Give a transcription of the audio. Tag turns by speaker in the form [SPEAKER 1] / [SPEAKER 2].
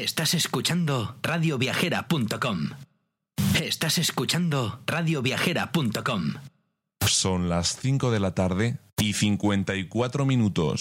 [SPEAKER 1] Estás escuchando radioviajera.com. Estás escuchando radioviajera.com.
[SPEAKER 2] Son las 5 de la tarde y 54 minutos.